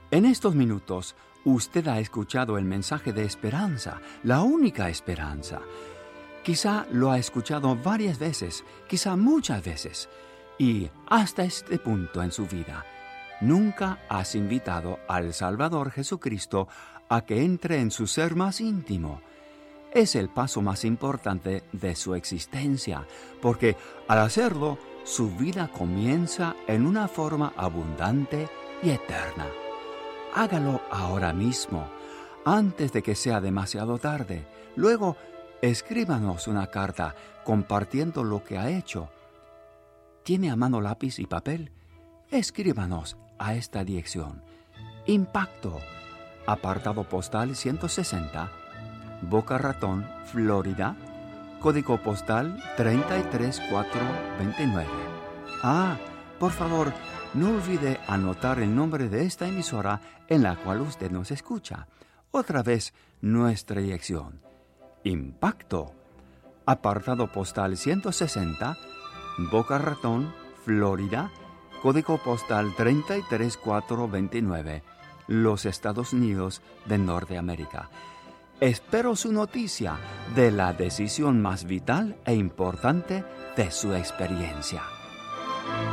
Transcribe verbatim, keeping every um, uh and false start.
En estos minutos, usted ha escuchado el mensaje de esperanza, la única esperanza. Quizá lo ha escuchado varias veces, quizá muchas veces, y hasta este punto en su vida, nunca has invitado al Salvador Jesucristo a que entre en su ser más íntimo. Es el paso más importante de su existencia, porque al hacerlo, su vida comienza en una forma abundante y eterna. Hágalo ahora mismo, antes de que sea demasiado tarde. Luego, escríbanos una carta compartiendo lo que ha hecho. ¿Tiene a mano lápiz y papel? Escríbanos a esta dirección. Impacto, apartado postal ciento sesenta, Boca Ratón, Florida, código postal treinta y tres mil cuatrocientos veintinueve. Ah, por favor, no olvide anotar el nombre de esta emisora en la cual usted nos escucha. Otra vez, nuestra dirección. Impacto, apartado postal ciento sesenta, Boca Ratón, Florida, código postal treinta y tres mil cuatrocientos veintinueve, los Estados Unidos de Norteamérica. Espero su noticia de la decisión más vital e importante de su experiencia.